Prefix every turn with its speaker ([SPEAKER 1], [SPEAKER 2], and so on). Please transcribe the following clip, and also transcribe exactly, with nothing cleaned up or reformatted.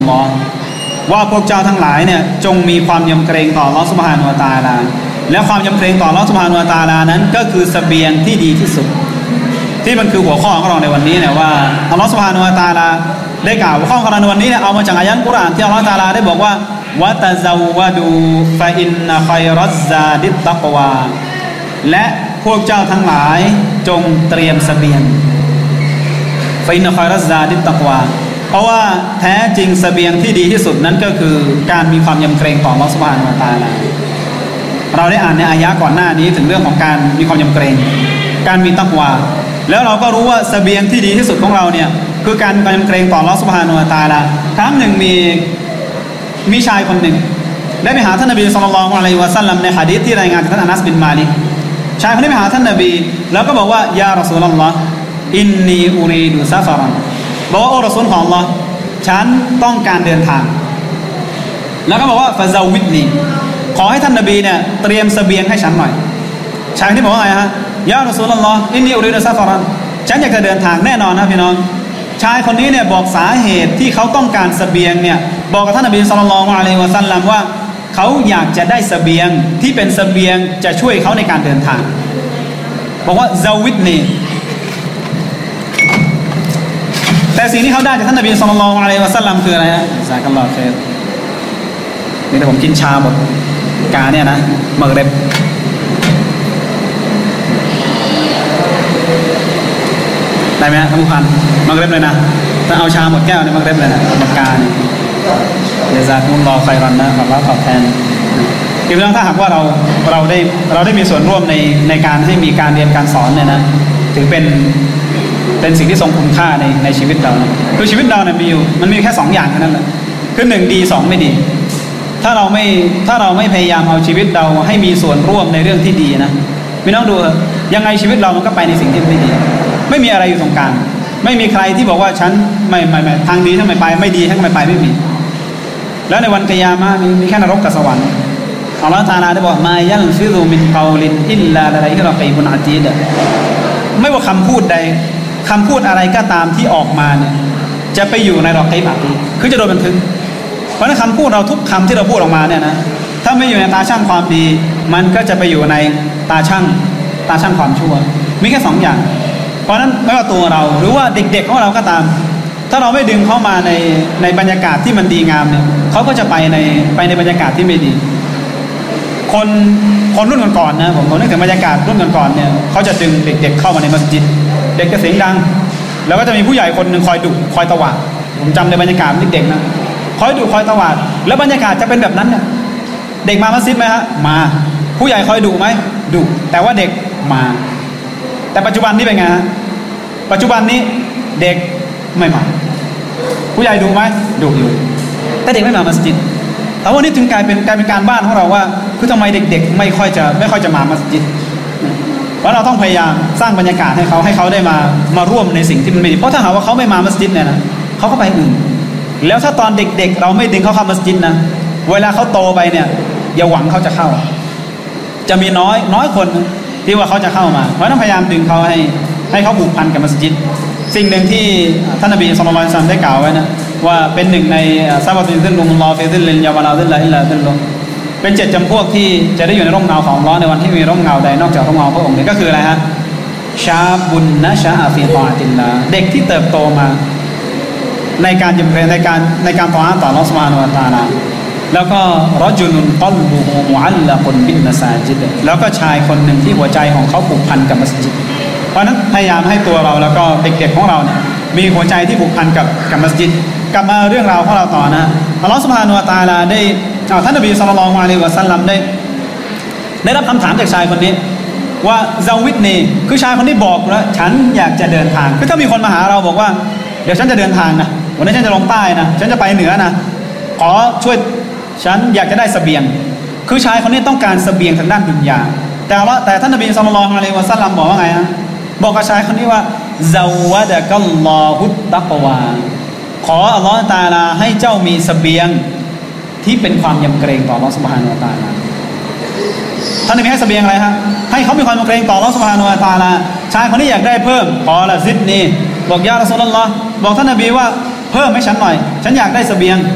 [SPEAKER 1] ลอฮ์ว่าพวกเจ้าทั้งหลายเนี่ยจงมีความยำเกรงต่ออัลเลาะห์ซุบฮานะฮูวะตะอาลาและความยำเกรงต่ออัลเลาะห์ซุบฮานะฮูวะตะอาลานั้นก็คือเสบียงที่ดีที่สุดที่มันคือหัวข้อของเราในวันนี้เนี่ยว่าอัลเลาะห์ซุบฮานะฮูวะตะอาลาได้กล่าวหัวข้อของเราในวันนี้เนี่ยเอามาจากอายะห์กุรอานที่อัลเลาะห์ตะอาลาได้บอกว่าวะตะซาววะดูฟะอินนะค็อยรัซซาดิตตักวาและพวกเจ้าทั้งหลายจงเตรียมเสบียงฟะอินนะค็อยรัซซาดิตตักวาเพราะว่าแท้จริงเสบียงที่ดีที่สุดนั้นก็คือการมีความยำเกรงต่ออัลเลาะห์ซุบฮานะฮูวะตะอาลาเราได้อ่านในอายะห์ก่อนหน้านี้ถึงเรื่องของการมีความยำเกรงการมีตักวาแล้วเราก็รู้ว่าเสบียงที่ดีที่สุดของเราเนี่ยคือการมีความยำเกรงต่ออัลเลาะห์ซุบฮานะฮูวะตะอาลาครั้งหนึ่งมีมีชายคนหนึ่งได้ไปหาท่านนบีศ็อลลัลลอฮุอะลัยฮิวะซัลลัมในหะดีษที่รายงานจากท่านอานัสบินมาลิกชายคนนี้ไปหาท่านนบีแล้วก็บอกว่ายารอซูลุลลอฮ์อินนีอูรีดุซะฟารันบอกว่าโอ้รอซูลของอัลเลาะห์ฉันต้องการเดินทางแล้วก็บอกว่าฟะซาวิดนีขอให้ท่านนบีเนี่ยเตรียมเสบียงให้ฉันหน่อยชายคนนี้บอกว่าไงฮะยารอซูลุลลอฮ์อินนีอูรีดุซะฟารันฉันอยากจะเดินทางแน่นอนนะพี่น้องชายคนนี้เนี่ยบอกสาเหตุที่เขาต้องการเสบียงเนี่ยบอกกับท่านนบีศ็อลลัลลอฮุอะลัยฮิวะซัลลัมว่าเขาอยากจะได้เสบียงที่เป็นเสบียงจะช่วยเขาในการเดินทางบอกว่าซาวิดนีแต่สิ่งที่เขาได้จากท่านนบีศ็อลลัลลอฮุอะลัยฮิวะซัลลัมคืออะไรฮะซากัลลอฮุค็ยรนี่ถ้าผมกินชาหมดกาเนี่ยนะมักเร็บได้ไหมฮะท่านผู้พันมักเร็บเลยนะถ้าเอาชาหมดแก้วเนี่ยมักเร็บเลยนะมักกาเนี่ยเดี๋ยวจะคุณรอไฟรันนะขอบรับตอบแทนคือเรื่องถ้าหากว่าเราเราได้เราได้มีส่วนร่วมในในการให้มีการเรียนการสอนเนี่ยนะถือเป็นเป็นสิ่งที่ทรงคุณค่าในในชีวิตเราคือชีวิตเราเนี่ยมีอยู่มันมีแค่สองอย่างแค่นั้นแหละคือหนึ่งดีสองไม่ดีถ้าเราไม่ถ้าเราไม่พยายามเอาชีวิตเราให้มีส่วนร่วมในเรื่องที่ดีนะพี่น้องดูยังไงชีวิตเรามันก็ไปในสิ่งที่ไม่ดีไม่มีอะไรอยู่ตรงกลางไม่มีใครที่บอกว่าฉันไม่ไม่ไม่ทางดีถ้าไม่ไปไม่ดีถ้าไม่ไปไม่มีแล้วในวันกิยามะห์มีมีแค่นรกกับสวรรค์อัลเลาะห์ตะอาลาได้บอกมายัลฟิซุมินกอลินอิลลาละลัยฮิรอกีบุนอะตีดไม่ว่าคำพูดใดคำพูดอะไรก็ตามที่ออกมาเนี่ยจะไปอยู่ในรอกีบอะตีดคือจะโดนบันทึกเพราะฉะนั้นคำพูดเราทุกคำที่เราพูดออกมาเนี่ยนะถ้าไม่อยู่ในตาช่างความดีมันก็จะไปอยู่ในตาช่างตาช่างความชั่วมีแค่สองอย่างเพราะฉะนั้นไม่ว่าตัวเราหรือว่าเด็กๆของเราก็ตามถ้าเราไม่ดึงเข้ามาในในบรรยากาศที่มันดีงามเนี่ยเขาก็จะไปในไปในบรรยากาศที่ไม่ดีคนคนรุ่นก่อนๆนะผมผมนึกถึงบรรยากาศรุ่นก่อนๆเนี่ยเขาจะดึงเด็กๆเข้ามาในมัสยิดเด็กจะเสียงดังแล้วก็จะมีผู้ใหญ่คนหนึ่งคอยดุคอยตวาดผมจำในบรรยากาศเด็กๆนะคอยดุคอยตวาดแล้วบรรยากาศจะเป็นแบบนั้นเนี่ยเด็กมามัสยิดไหมฮะมาผู้ใหญ่คอยดุไหมดุแต่ว่าเด็กมาแต่ปัจจุบันนี้เป็นไงฮะปัจจุบันนี้เด็กไม่มาผู้ใหญ่ดุไหมดุอยู่แต่เด็กไม่มามัสยิดแต่วันนี้ถึงกลายเป็นกลายเป็นการบ้านของเราว่าคือทำไมเด็กๆไม่ค่อยจะไม่ค่อยจะมามัสยิดเพราะเราต้องพยายามสร้างบรรยากาศให้เขาให้เขาได้มามาร่วมในสิ่งที่มันไม่ดีเพราะถ้าหากว่าเขาไม่มามัสยิดเนี่ยนะเขาก็ไปอื่นแล้วถ้าตอนเด็กๆเราไม่ดึงเขาเข้ามัสยิดนะเวลาเขาโตไปเนี่ยอย่าหวังเขาจะเข้าจะมีน้อยน้อยคนที่ว่าเขาจะเข้ามาเพราะต้องพยายามดึงเขาให้ให้เขาผูกพันกับมัสยิดสิ่งหนึ่งที่ท่านนบีศ็อลลัลลอฮุอะลัยฮิวะซัลลัมได้กล่าวไว้นะว่าเป็นหนึ่งในซะบะบินซิลลุมุลลอฮฟิซิลลิลยาวะลาซิลละอิลลาซิลลุเป็นเจ็ดจำพวกที่จะได้อยู่ในร่มเงาของอัลเลาะห์ในวันที่มีร่มเงาใดนอกจากร่มเงาพระองค์นี้ก็คืออะไรฮะชาบุนนะชะอะฟีฏออะติลลาห์เด็กที่เติบโตมาในการยำเกรงในการในการต่ออาต่ออัลเลาะห์ซุบฮานะฮูวะตะอาลาแล้วก็รอจุลุนกัลบุฮูมุอัลละกุนบินมัสาจิดแล้วก็ชายคนหนึ่งที่หัวใจของเขาผูกพันกับมัสยิดเพราะนั้นพยายามให้ตัวเราแล้วก็เด็กๆของเราเนี่ยมีหัวใจที่ผูกพันกับกับมัสยิดกลับมาเรื่องราวของเราต่อนะอัลเลาะห์ซุบฮานะฮูวะตะอาลาได้เอาท่านนบีศ็อลลัลลอฮุอะลัยฮิวะซัลลัมได้ได้รับคำถามจากชายคนนี้ว่าซาวิดนีคือชายคนนี้บอกแล้วฉันอยากจะเดินทางคือถ้ามีคนมาหาเราบอกว่าเดี๋ยวฉันจะเดินทางนะวันนี้ฉันจะลงใต้นะฉันจะไปเหนือนะขอช่วยฉันอยากจะได้เสบียงคือชายคนนี้ต้องการเสบียงทางด้านดุนยาแต่ว่าแต่ท่านนบีศ็อลลัลลอฮุอะลัยฮิวะซัลลัมบอกว่าไงฮะบอกกับชายคนนี้ว่าซาวะดะกัลลอฮุตตักวาขออัลเลาะห์ตะอาลาให้เจ้ามีเสบียงที่เป็นความยำเกรงต่ออัลเลาะห์ซุบฮานะฮูวะตะอาลาท่านนบีให้เสบียงอะไรฮะให้เขามีความยำเกรงต่ออัลเลาะห์ซุบฮานะฮูวะตะอาลาชายคนนี้อยากได้เพิ่มขอละซิดนีบอกยารอซูลุลลอฮ์บอกท่านนบีว่าเพิ่มให้ฉันหน่อยฉันอยากได้เสบียง